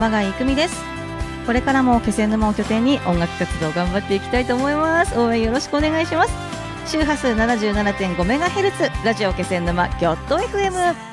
我が郁美です。これからも気仙沼を拠点に音楽活動を頑張っていきたいと思います。応援よろしくお願いします。周波数 77.5MHz ラジオ気仙沼ギョッと FM。